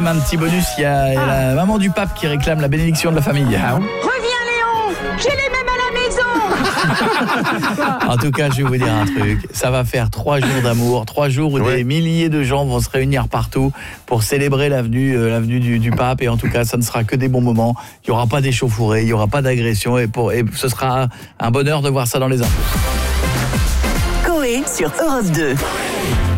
même un petit bonus, il y a la maman du pape qui réclame la bénédiction de la famille. Reviens Léon, j'ai les mêmes à la maison. En tout cas, je vais vous dire un truc, ça va faire 3 jours d'amour, 3 jours où des milliers de gens vont se réunir partout pour célébrer l'avenue du pape, et en tout cas, ça ne sera que des bons moments. Il n'y aura pas d'échauffourée, il n'y aura pas d'agression, et ce sera un bonheur de voir ça dans les infos. Coé sur Europe 2.